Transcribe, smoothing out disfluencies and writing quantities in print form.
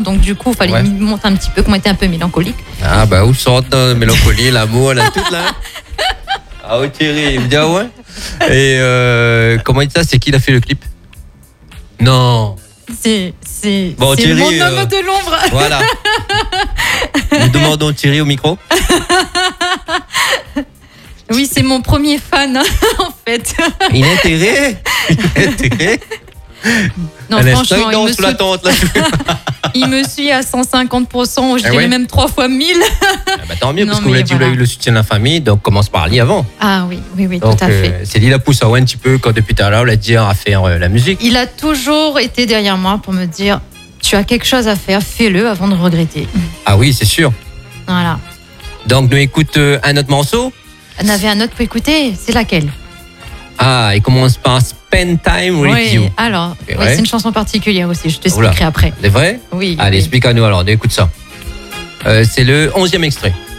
donc du coup, il fallait montrer un petit peu, qu'on était un peu mélancolique. Ah bah où sortent la mélancolie, l'amour, là, tout là. Ah oui Thierry, il me dit ah ouais. Et comment il dit ça, c'est qui a fait le clip? Non. C'est bon, c'est Thierry, mon homme de l'ombre. Voilà. Nous demandons Thierry au micro. Oui, c'est mon premier fan, en fait. Il est intégré. Non, elle franchement, sous la tente, là. il me suit à 150%, je dirais même 3 fois 1000. Ah bah, tant mieux, parce que vous l'avez dit, vous avez eu le soutien de la famille, donc commence par lui avant. Ah oui, donc, tout à fait. C'est lui la pousse un petit peu, quand depuis tout à l'heure, l'a dit à faire la musique. Il a toujours été derrière moi pour me dire, tu as quelque chose à faire, fais-le avant de regretter. Ah oui, c'est sûr. Voilà. Donc, nous écoute un autre morceau. On avait un autre pour écouter, c'est laquelle? Ah, il commence par Spend Time with You. Oui, alors, c'est une chanson particulière aussi, je t'expliquerai après. C'est vrai? Oui. Allez, explique à nous alors, écoute ça. C'est le 11e extrait.